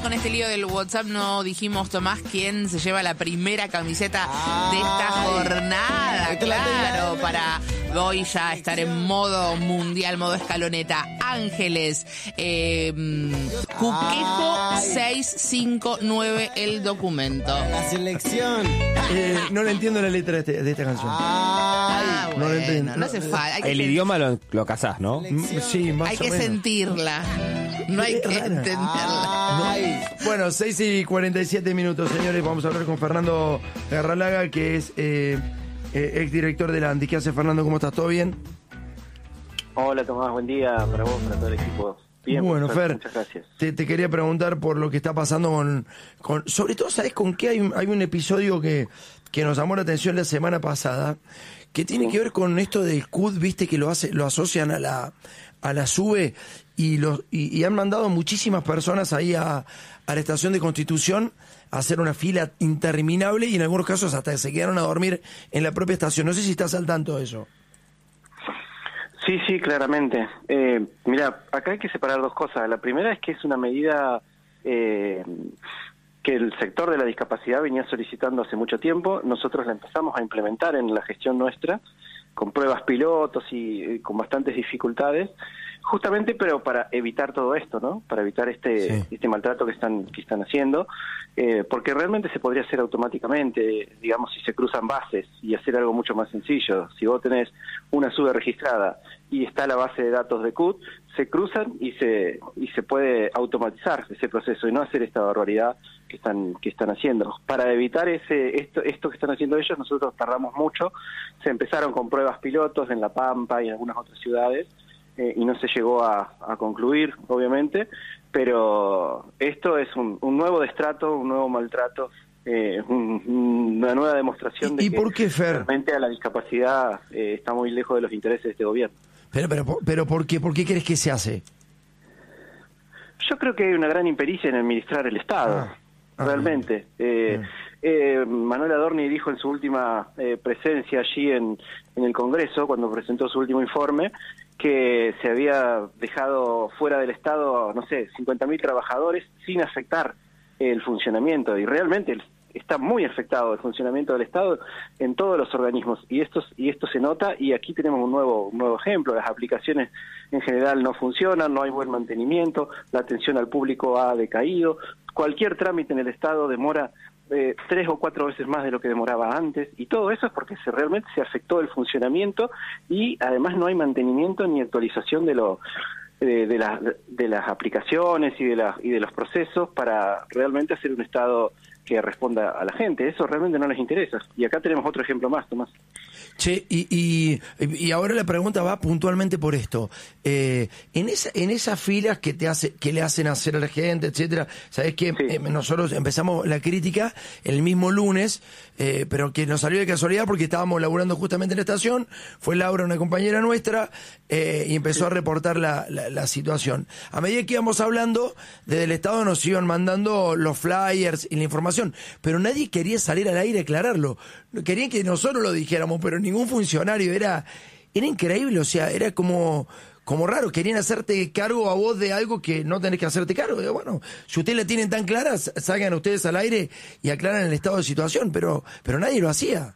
con este lío del WhatsApp no dijimos, Tomás, quién se lleva la primera camiseta de esta jornada. Claro, para hoy ya estar en modo mundial, modo escaloneta. Ángeles, Cuquejo 659 el documento. La selección. No le entiendo la letra de esta canción. Bueno, no lo entiendo. no hace falta. El idioma lo casás, ¿no? Sí, más hay o que menos. sentirla. No hay que entenderla. Bueno, 6:47, señores. Vamos a hablar con Fernando Garralaga, que es exdirector de la ANDI. ¿Qué hace, Fernando? ¿Cómo estás? ¿Todo bien? Hola Tomás, buen día para vos, para todo el equipo. Bien, Bueno, Fer, muchas gracias. Te quería preguntar por lo que está pasando con sobre todo, ¿sabes con qué? Hay un episodio que nos llamó la atención la semana pasada, que tiene que ver con esto del CUT, viste, que lo asocian a la SUBE y han mandado muchísimas personas ahí a la estación de Constitución a hacer una fila interminable y en algunos casos hasta se quedaron a dormir en la propia estación. No sé si estás al tanto de eso. Sí, claramente. Mira, acá hay que separar dos cosas. La primera es que es una medida que el sector de la discapacidad venía solicitando hace mucho tiempo. Nosotros la empezamos a implementar en la gestión nuestra, con pruebas pilotos y con bastantes dificultades, justamente pero para evitar todo esto, ¿no? Para evitar este maltrato que están haciendo, porque realmente se podría hacer automáticamente, digamos, si se cruzan bases y hacer algo mucho más sencillo. Si vos tenés una SUBE registrada y está la base de datos de CUT, se cruzan y se puede automatizar ese proceso y no hacer esta barbaridad que están haciendo. Para evitar esto que están haciendo ellos, nosotros tardamos mucho. Se empezaron con pruebas pilotos en La Pampa y en algunas otras ciudades, y no se llegó a concluir, obviamente, pero esto es un nuevo destrato, un nuevo maltrato, una nueva demostración de ¿Y por qué, Fer? realmente a la discapacidad está muy lejos de los intereses de este gobierno. Pero ¿por qué? ¿Por qué crees que se hace? Yo creo que hay una gran impericia en administrar el Estado, realmente. Manuel Adorni dijo en su última presencia allí en el Congreso, cuando presentó su último informe, que se había dejado fuera del Estado, no sé, 50.000 trabajadores sin afectar el funcionamiento, y realmente está muy afectado el funcionamiento del Estado en todos los organismos, y esto se nota, y aquí tenemos un nuevo ejemplo. Las aplicaciones en general no funcionan, no hay buen mantenimiento, la atención al público ha decaído, cualquier trámite en el Estado demora 3 o 4 veces más de lo que demoraba antes, y todo eso es porque realmente se afectó el funcionamiento, y además no hay mantenimiento ni actualización de las aplicaciones y de los procesos para realmente hacer un Estado que responda a la gente. Eso realmente no les interesa. Y acá tenemos otro ejemplo más, Tomás. Che, y ahora la pregunta va puntualmente por esto. En esas filas que le hacen hacer a la gente, etcétera, sabés que nosotros empezamos la crítica el mismo lunes, pero que nos salió de casualidad porque estábamos laburando justamente en la estación. Fue Laura, una compañera nuestra, y empezó a reportar la situación. A medida que íbamos hablando, desde el Estado nos iban mandando los flyers y la información, pero nadie quería salir al aire a aclararlo. Querían que nosotros lo dijéramos, pero ningún funcionario. Era increíble, o sea, era como raro. Querían hacerte cargo a vos de algo que no tenés que hacerte cargo. Digo, bueno, si ustedes la tienen tan clara, salgan ustedes al aire y aclaran el estado de situación, pero nadie lo hacía.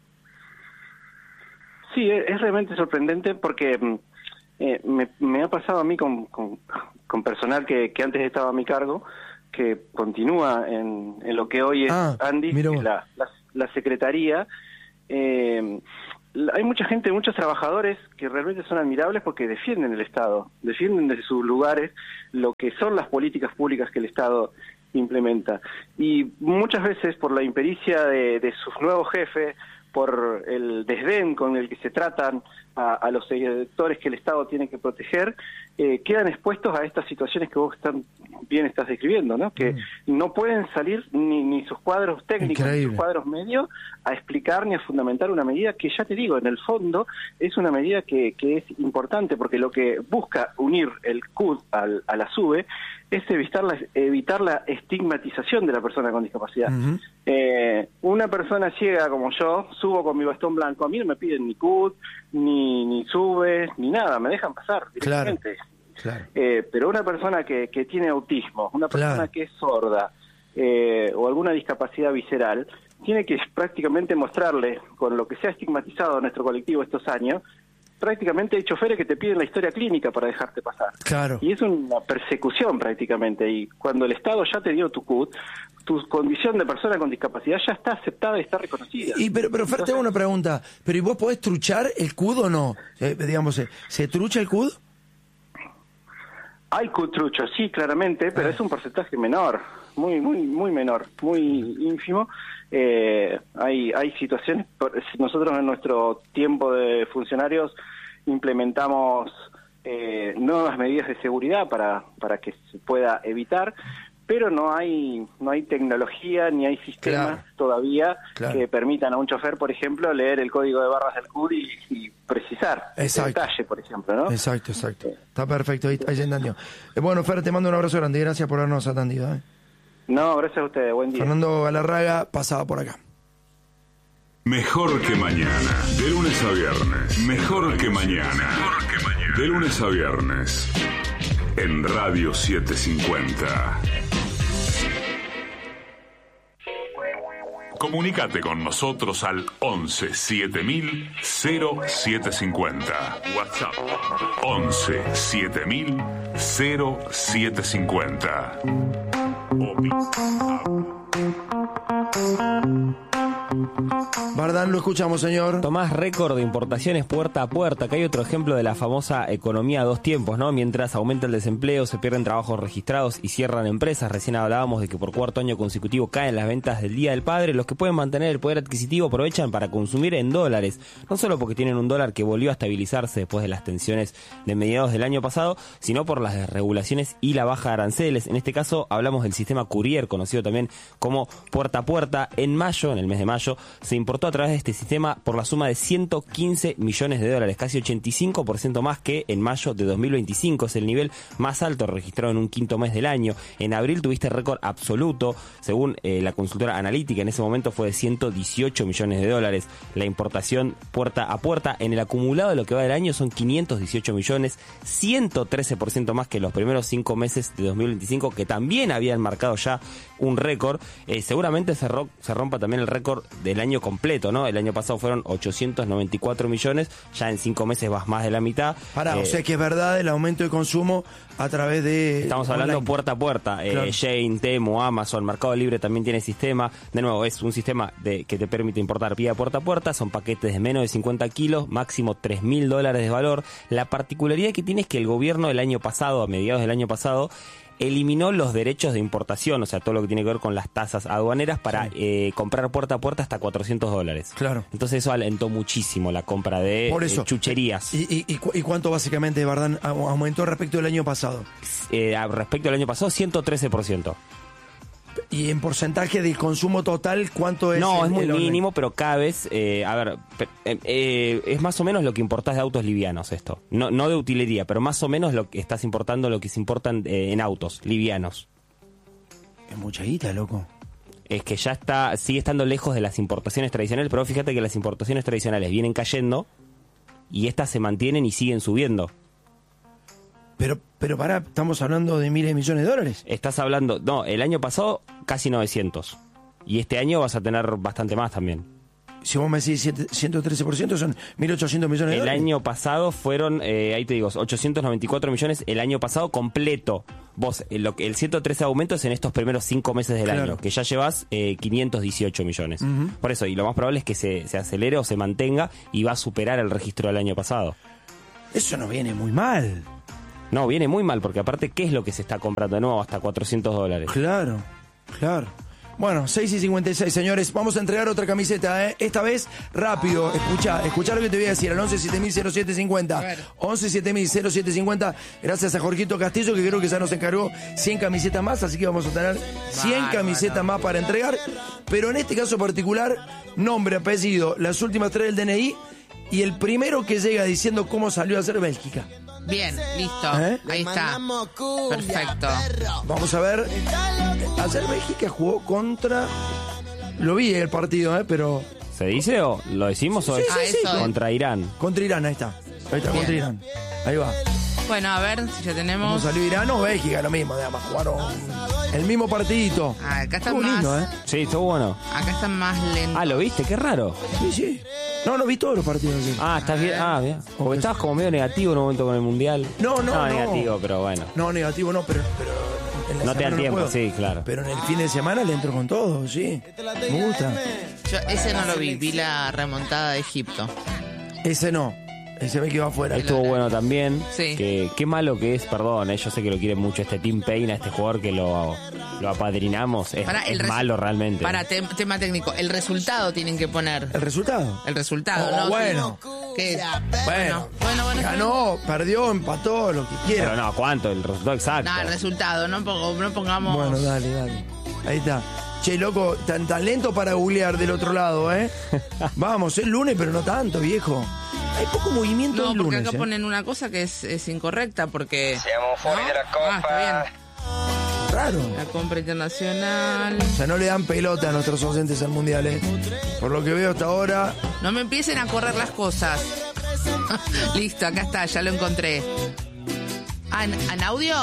Sí, es realmente sorprendente porque me ha pasado a mí con personal que antes estaba a mi cargo, que continúa en lo que hoy es ANDI, la Secretaría. Hay mucha gente, muchos trabajadores que realmente son admirables porque defienden el Estado, defienden desde sus lugares lo que son las políticas públicas que el Estado implementa. Y muchas veces por la impericia de sus nuevos jefes, por el desdén con el que se tratan a los sectores que el Estado tiene que proteger, quedan expuestos a estas situaciones que vos estás describiendo, ¿no? Que no pueden salir ni sus cuadros técnicos, ni sus cuadros medios a explicar ni a fundamentar una medida que, ya te digo, en el fondo es una medida que es importante, porque lo que busca unir el CUT a la SUBE es evitar la estigmatización de la persona con discapacidad. Una persona ciega como yo, subo con mi bastón blanco, a mí no me piden ni CUT, ni SUBE, ni nada, me dejan pasar directamente. Claro. Pero una persona que tiene autismo, una persona Claro. que es sorda o alguna discapacidad visceral, tiene que prácticamente mostrarle, con lo que se ha estigmatizado en nuestro colectivo estos años, prácticamente hay choferes que te piden la historia clínica para dejarte pasar. Claro. Y es una persecución prácticamente. Y cuando el Estado ya te dio tu CUT, tu condición de persona con discapacidad ya está aceptada y está reconocida. Pero Fer, te hago una pregunta. ¿Pero y vos podés truchar el CUD o no? Digamos, ¿se trucha el CUD? Hay CUT trucho, sí, claramente, pero es un porcentaje menor, muy menor, muy ínfimo. Hay situaciones, nosotros en nuestro tiempo de funcionarios implementamos nuevas medidas de seguridad para que se pueda evitar, pero no hay tecnología ni hay sistemas todavía que permitan a un chofer, por ejemplo, leer el código de barras del CUD y precisar el detalle, por ejemplo, ¿no? Exacto. Está perfecto, ahí se entendió. Bueno, Fer, te mando un abrazo grande y gracias por habernos atendido. No, gracias a ustedes, buen día. Fernando Galarraga pasaba por acá. Mejor que mañana, de lunes a viernes. Mejor que mañana, de lunes a viernes. En Radio 750. Comunicate con nosotros al 11 7000 0750. WhatsApp 11 7000 0750. Bardán, lo escuchamos, señor. Tomás, récord de importaciones puerta a puerta. Acá hay otro ejemplo de la famosa economía a dos tiempos, ¿no? Mientras aumenta el desempleo, se pierden trabajos registrados y cierran empresas. Recién hablábamos de que por cuarto año consecutivo caen las ventas del Día del Padre. Los que pueden mantener el poder adquisitivo aprovechan para consumir en dólares. No solo porque tienen un dólar que volvió a estabilizarse después de las tensiones de mediados del año pasado, sino por las desregulaciones y la baja de aranceles. En este caso hablamos del sistema Courier, conocido también como puerta a puerta. En mayo, en el mes de mayo, se importó a través de este sistema por la suma de 115 millones de dólares, casi 85% más que en mayo de 2025. Es el nivel más alto registrado en un quinto mes del año. En abril tuviste récord absoluto, según la consultora analítica, en ese momento fue de 118 millones de dólares. La importación puerta a puerta en el acumulado de lo que va del año son 518 millones, 113% más que los primeros 5 meses de 2025, que también habían marcado ya un récord. Seguramente se rompa también el récord del año completo, ¿no? El año pasado fueron 894 millones, ya en 5 meses vas más de la mitad. O sea que es verdad el aumento de consumo a través de... Estamos hablando online, puerta a puerta. Claro. Shein, Temu, Amazon, Mercado Libre también tiene sistema. De nuevo, es un sistema que te permite importar vía puerta a puerta. Son paquetes de menos de 50 kilos, máximo $3.000 de valor. La particularidad que tiene es que el gobierno del año pasado, a mediados del año pasado, eliminó los derechos de importación, o sea, todo lo que tiene que ver con las tasas aduaneras para comprar puerta a puerta hasta $400. Claro. Entonces eso alentó muchísimo la compra de chucherías. ¿Y cuánto básicamente, Bardán, aumentó respecto del año pasado? Respecto al año pasado, 113%. ¿Y en porcentaje del consumo total cuánto es? No, es muy mínimo, pero cada vez, es más o menos lo que importás de autos livianos esto. No de utilería, pero más o menos lo que estás importando, lo que se importan en autos livianos. Es mucha guita, loco. Es que ya sigue estando lejos de las importaciones tradicionales, pero fíjate que las importaciones tradicionales vienen cayendo y estas se mantienen y siguen subiendo. Pero pará, estamos hablando de miles de millones de dólares. Estás hablando, no, el año pasado casi 900. Y este año vas a tener bastante más también. Si vos me decís 113%, son 1.800 millones de dólares. El año pasado fueron, ahí te digo, 894 millones el año pasado completo. Vos, el 113 aumento es en estos primeros 5 meses del año, que ya llevas 518 millones. Por eso, y lo más probable es que se acelere o se mantenga y va a superar el registro del año pasado. Eso no viene muy mal. No, viene muy mal, porque aparte, ¿qué es lo que se está comprando de nuevo hasta $400? Claro. Bueno, 6:56, señores. Vamos a entregar otra camiseta, ¿eh? Esta vez rápido. Escuchá lo que te voy a decir. Al 11-7000-0750. 11-7000-0750. Gracias a Jorgito Castillo, que creo que ya nos encargó 100 camisetas más. Así que vamos a tener 100 camisetas más para entregar. Pero en este caso particular, nombre, apellido, las últimas 3 del DNI y el primero que llega diciendo cómo salió a ser Bélgica. Bien, listo. Ahí está. Perfecto. Vamos a ver. Ayer Bélgica jugó contra... Lo vi el partido, pero... ¿Se dice o lo decimos o sí, contra Irán? Contra Irán, ahí está. Contra Irán. Ahí va. Bueno, a ver si ya tenemos. ¿Cómo salió Irán o Bélgica? Lo mismo, además jugaron el mismo partidito. Acá está Estuvo más. lindo, Sí, estuvo bueno. Acá están más lentos. Ah, ¿lo viste? Qué raro. Sí. No vi todos los partidos. Sí. Ah, estás bien. Ah, bien. Porque estabas como medio negativo en un momento con el Mundial. No. negativo, pero bueno. No, negativo no, pero en la No te dan semana tiempo, puedo. sí, claro. Pero en el fin de semana le entro con todo, sí. Me gusta. Yo ese no lo vi la remontada de Egipto. Ese no. Ese me quedó afuera. Estuvo bueno también. Sí. Qué malo que es, perdón, yo sé que lo quiere mucho este Tim Payne, a este jugador que lo apadrinamos. Es malo realmente. Para tema técnico, el resultado tienen que poner. ¿El resultado? El resultado, ¿no? Bueno. ¿Qué? Bueno. Ganó, perdió, empató, lo que quiera. Pero no, ¿cuánto? El resultado exacto. No, el resultado, no pongamos. Bueno, dale. Ahí está. Che, loco, tan lento para googlear del otro lado, ¿eh? Vamos, es lunes, pero no tanto, viejo. Hay poco movimiento el No, porque lunes. acá ponen una cosa que es incorrecta, porque... Siamo fuori della Coppa. Está bien. Raro. La compra internacional. O sea, no le dan pelota a nuestros ausentes al Mundial, ¿eh? Por lo que veo hasta ahora. No me empiecen a correr las cosas. Listo, acá está, ya lo encontré. ¿En audio?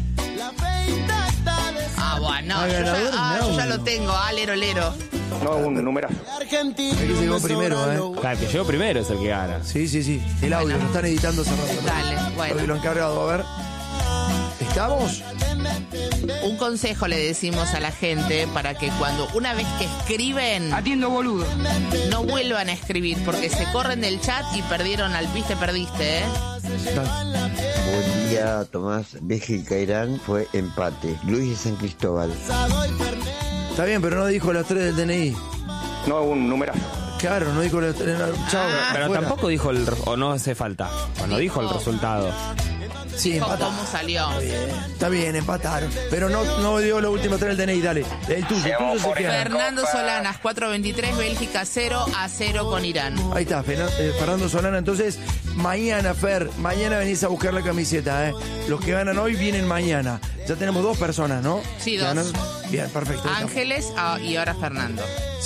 Bueno, yo ya lo tengo. Lero. No, un numerazo. Aquí llegó primero, ¿eh? Claro, el que llegó primero es el que gana. Sí. El audio, lo están editando hace rato. Dale, bueno. Lo encargado, a ver. ¿Estamos? Un consejo le decimos a la gente para que una vez que escriben... Atiendo, boludo. No vuelvan a escribir porque se corren del chat y perdieron al perdiste, ¿eh? Buen día, Tomás. Bélgica-Irán fue empate. Luis de San Cristóbal. Está bien, pero no dijo las 3 del DNI. No, un numerazo. Claro, no dijo las 3. Chao. Pero fuera. tampoco dijo o no hace falta. O no dijo el resultado. Sí, empataron. ¿Cómo salió? Está bien, empataron. Pero no dio la última 3 del DNI, dale. El tuyo se queda. Fernando Solanas, 4-23, Bélgica 0-0 con Irán. Ahí está, Fernando Solana. Entonces, mañana venís a buscar la camiseta, ¿eh? Los que ganan hoy vienen mañana. Ya tenemos 2 personas, ¿no? Sí, ¿Que 2. ganan? Bien, perfecto. Ángeles y ahora Fernando.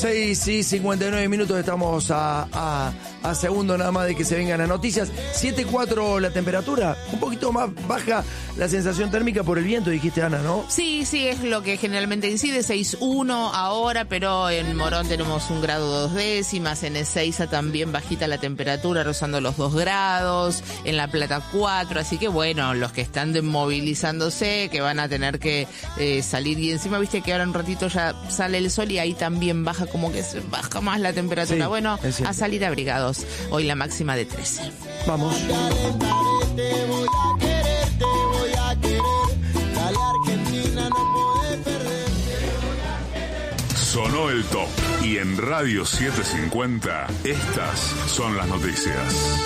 6:59 estamos a segundo nada más de que se vengan las noticias. 7:04 la temperatura, un poquito más baja la sensación térmica por el viento, dijiste, Ana, ¿no? Sí, es lo que generalmente incide, 6.1 ahora, pero en Morón tenemos 1 grado 2 décimas, en Ezeiza también bajita la temperatura, rozando los 2 grados, en La Plata 4, así que bueno, los que están desmovilizándose, que van a tener que salir, y encima viste que ahora un ratito ya sale el sol y ahí también baja, como que se baja más la temperatura. Sí, bueno, es cierto. a salir abrigados, hoy la máxima de 13. Vamos. Sonó el top y en Radio 750 estas son las noticias.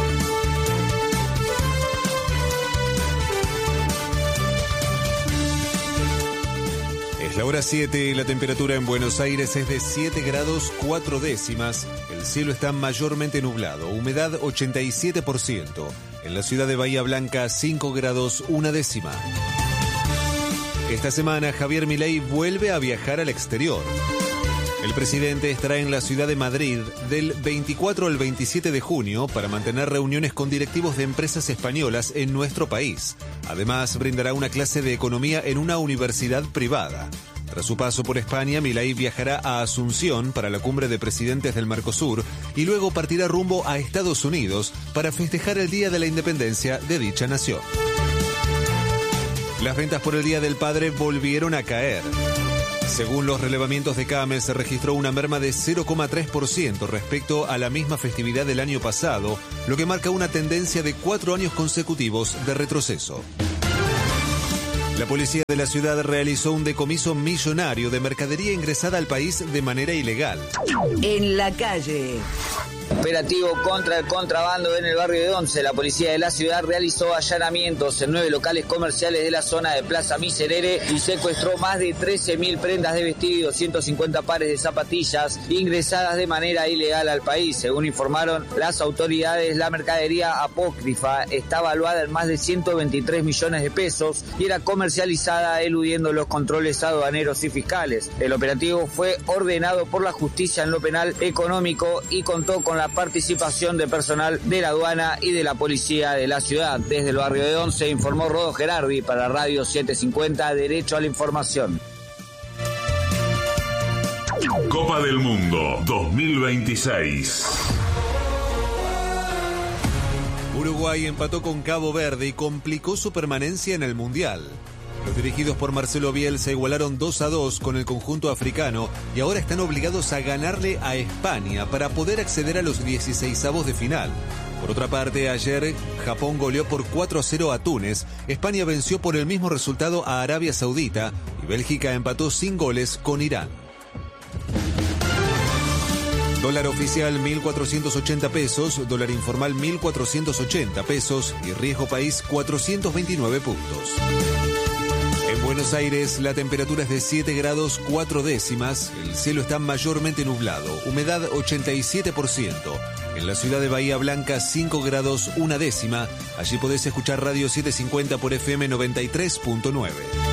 Es la hora 7, la temperatura en Buenos Aires es de 7 grados 4 décimas, el cielo está mayormente nublado, humedad 87%, en la ciudad de Bahía Blanca 5 grados 1 décima. Esta semana Javier Milei vuelve a viajar al exterior. El presidente estará en la ciudad de Madrid del 24 al 27 de junio para mantener reuniones con directivos de empresas españolas en nuestro país. Además, brindará una clase de economía en una universidad privada. Tras su paso por España, Milei viajará a Asunción para la cumbre de presidentes del Mercosur y luego partirá rumbo a Estados Unidos para festejar el Día de la Independencia de dicha nación. Las ventas por el Día del Padre volvieron a caer. Según los relevamientos de CAME, se registró una merma de 0,3% respecto a la misma festividad del año pasado, lo que marca una tendencia de 4 años consecutivos de retroceso. La policía de la ciudad realizó un decomiso millonario de mercadería ingresada al país de manera ilegal. En la calle. Operativo contra el contrabando en el barrio de Once. La policía de la ciudad realizó allanamientos en 9 locales comerciales de la zona de Plaza Miserere y secuestró más de 13.000 prendas de vestir y 250 pares de zapatillas ingresadas de manera ilegal al país. Según informaron las autoridades, la mercadería apócrifa está valuada en más de 123 millones de pesos y era comercializada eludiendo los controles aduaneros y fiscales. El operativo fue ordenado por la justicia en lo penal económico y contó con con la participación de personal de la aduana y de la policía de la ciudad. Desde el barrio de Once informó Rodo Gerardi para Radio 750, Derecho a la Información. Copa del Mundo 2026. Uruguay empató con Cabo Verde y complicó su permanencia en el Mundial. Los dirigidos por Marcelo Bielsa igualaron 2-2 con el conjunto africano y ahora están obligados a ganarle a España para poder acceder a los 16avos de final. Por otra parte, ayer Japón goleó por 4-0 a Túnez, España venció por el mismo resultado a Arabia Saudita y Bélgica empató sin goles con Irán. Dólar oficial 1.480 pesos, dólar informal 1.480 pesos y riesgo país 429 puntos. En Buenos Aires la temperatura es de 7 grados 4 décimas, el cielo está mayormente nublado, humedad 87%. En la ciudad de Bahía Blanca 5 grados 1 décima, allí podés escuchar Radio 750 por FM 93.9.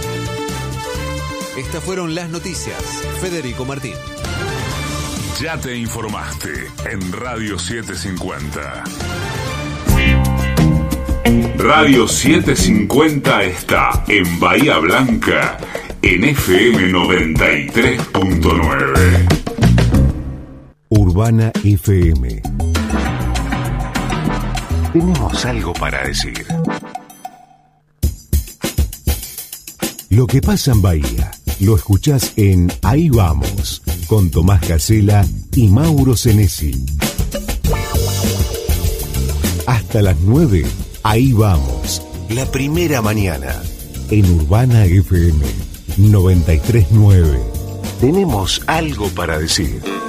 Estas fueron las noticias. Federico Martín. Ya te informaste en Radio 750. Radio 750 está en Bahía Blanca en FM 93.9. Urbana FM. Tenemos algo para decir. Lo que pasa en Bahía lo escuchás en Ahí Vamos, con Tomás Casela y Mauro Senesi. Hasta las 9, Ahí Vamos, la primera mañana, en Urbana FM 93.9. Tenemos algo para decir.